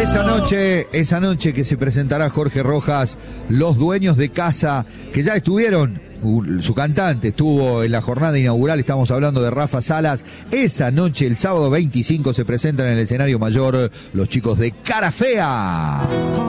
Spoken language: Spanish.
Esa noche que se presentará Jorge Rojas, los dueños de casa que ya estuvieron, su cantante estuvo en la jornada inaugural, estamos hablando de Rafa Salas. Esa noche, el sábado 25, se presentan en el escenario mayor los chicos de Cara Fea.